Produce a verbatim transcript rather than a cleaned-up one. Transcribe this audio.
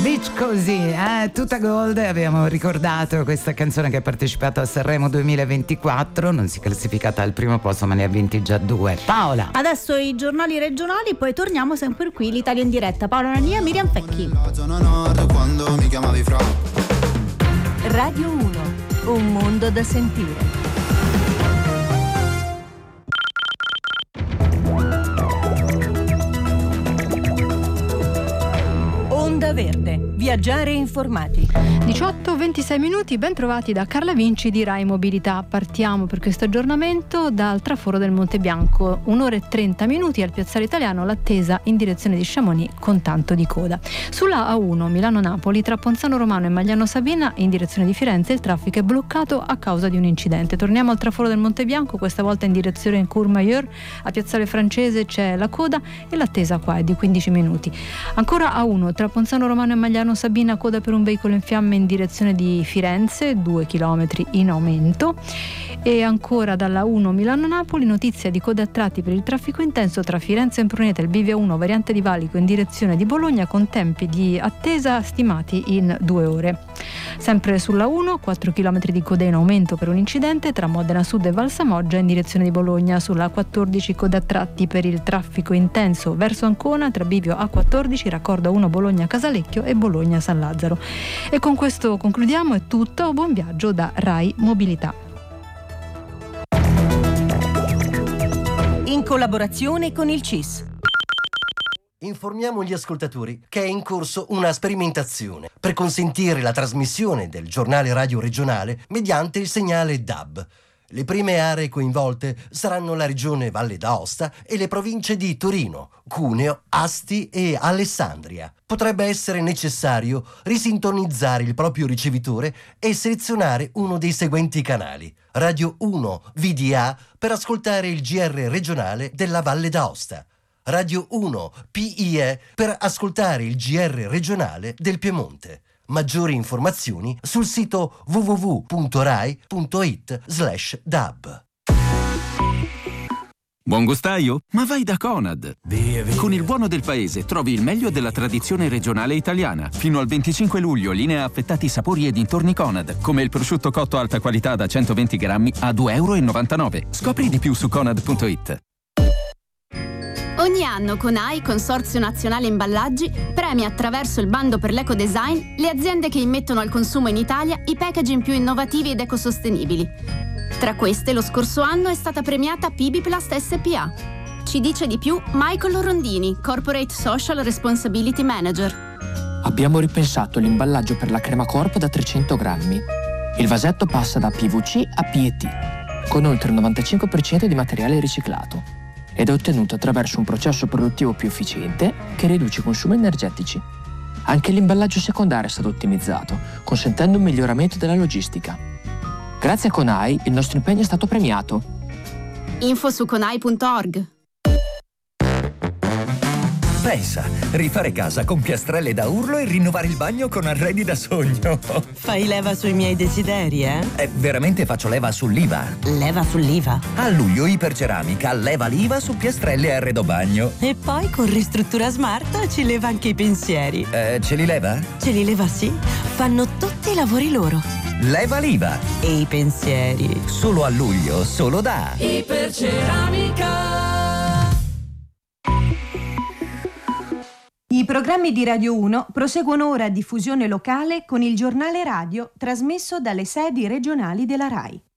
Beach così, eh? Tutta gold. Abbiamo ricordato questa canzone che ha partecipato a Sanremo duemilaventiquattro, non si è classificata al primo posto ma ne ha vinti già due. Paola. Adesso i giornali regionali, poi torniamo sempre qui, l'Italia in diretta. Paola Nania, Miriam Pecchi. Radio uno, un mondo da sentire. Onda Verde, viaggiare informati. diciotto ventisei minuti, ben trovati da Carla Vinci di Rai Mobilità. Partiamo per questo aggiornamento dal traforo del Monte Bianco. Un'ora e trenta minuti al Piazzale Italiano, l'attesa in direzione di Chamonix con tanto di coda. Sulla A uno Milano-Napoli tra Ponzano Romano e Magliano Sabina in direzione di Firenze il traffico è bloccato a causa di un incidente. Torniamo al traforo del Monte Bianco, questa volta in direzione in Courmayeur. A Piazzale Francese c'è la coda e l'attesa qua è di quindici minuti. Ancora A uno tra Ponzano Romano e Magliano Sabina, coda per un veicolo in fiamme in direzione di Firenze, due chilometri in aumento. E ancora dalla uno Milano-Napoli, notizia di code a tratti per il traffico intenso tra Firenze e Pruneta, il bivio uno variante di valico in direzione di Bologna con tempi di attesa stimati in due ore. Sempre sulla uno, quattro chilometri di coda in aumento per un incidente tra Modena Sud e Valsamoggia in direzione di Bologna. Sulla A quattordici coda a tratti per il traffico intenso verso Ancona tra bivio A quattordici, raccordo uno Bologna-Casalecchio e Bologna-San Lazzaro. E con questo concludiamo, è tutto, buon viaggio da Rai Mobilità. In collaborazione con il C I S. Informiamo gli ascoltatori che è in corso una sperimentazione per consentire la trasmissione del giornale radio regionale mediante il segnale D A B. Le prime aree coinvolte saranno la regione Valle d'Aosta e le province di Torino, Cuneo, Asti e Alessandria. Potrebbe essere necessario risintonizzare il proprio ricevitore e selezionare uno dei seguenti canali: Radio uno V D A per ascoltare il G R regionale della Valle d'Aosta, Radio uno P I E per ascoltare il G R regionale del Piemonte. Maggiori informazioni sul sito w w w punto rai punto it slash D A B. Buon gustaio? Ma vai da Conad! Via, via. Con il buono del paese trovi il meglio della tradizione regionale italiana. Fino al venticinque luglio linea affettati sapori e dintorni Conad, come il prosciutto cotto alta qualità da centoventi grammi a due e novantanove euro. Scopri di più su conad punto it. Ogni anno CONAI, Consorzio Nazionale Imballaggi, premia attraverso il bando per l'ecodesign le aziende che immettono al consumo in Italia i packaging più innovativi ed ecosostenibili. Tra queste lo scorso anno è stata premiata P B Plast S P A. Ci dice di più Michael Rondini, Corporate Social Responsibility Manager. Abbiamo ripensato l'imballaggio per la crema corpo da trecento grammi. Il vasetto passa da P V C a P E T, con oltre il novantacinque per cento di materiale riciclato, ed è ottenuto attraverso un processo produttivo più efficiente che riduce i consumi energetici. Anche l'imballaggio secondario è stato ottimizzato, consentendo un miglioramento della logistica. Grazie a CONAI il nostro impegno è stato premiato. Info su conai punto org. Pensa, rifare casa con piastrelle da urlo e rinnovare il bagno con arredi da sogno. Fai leva sui miei desideri, eh? Eh, veramente faccio leva sull'I V A. Leva sull'I V A? A luglio Iperceramica leva l'I V A su piastrelle e arredo bagno. E poi con Ristruttura Smart ci leva anche i pensieri. Eh, ce li leva? Ce li leva, sì. Fanno tutti i lavori loro. Leva l'I V A. E i pensieri. Solo a luglio, solo da Iperceramica. I programmi di Radio uno proseguono ora a diffusione locale con il giornale radio trasmesso dalle sedi regionali della RAI.